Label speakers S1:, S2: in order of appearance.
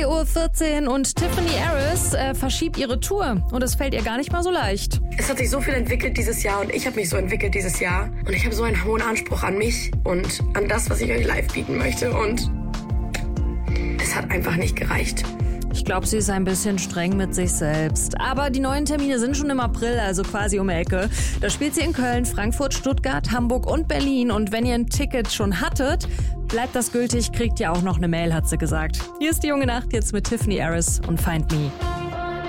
S1: 3:14 Uhr und Tiffany Harris verschiebt ihre Tour und es fällt ihr gar nicht mal so leicht.
S2: Es hat sich so viel entwickelt dieses Jahr und ich habe mich so entwickelt dieses Jahr und ich habe so einen hohen Anspruch an mich und an das, was ich euch live bieten möchte und es hat einfach nicht gereicht.
S1: Ich glaube, sie ist ein bisschen streng mit sich selbst. Aber die neuen Termine sind schon im April, also quasi um die Ecke. Da spielt sie in Köln, Frankfurt, Stuttgart, Hamburg und Berlin. Und wenn ihr ein Ticket schon hattet, bleibt das gültig, kriegt ihr auch noch eine Mail, hat sie gesagt. Hier ist die junge Nacht jetzt mit Tiffany Harris und Find Me.